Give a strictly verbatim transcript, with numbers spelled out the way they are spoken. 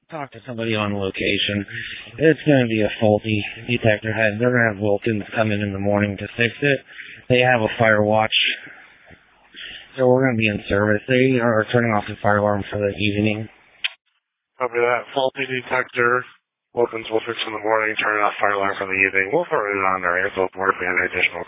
talk to somebody on location. It's going to be a faulty detector head. They're going to have Wilkins come in in the morning to fix it. They have a fire watch, so we're going to be in service. They are turning off the fire alarm for the evening. Copy that. Faulty detector. Wilkins will fix in the morning, turn off fire alarm for the evening. We'll forward it on our airfield board if we have any additional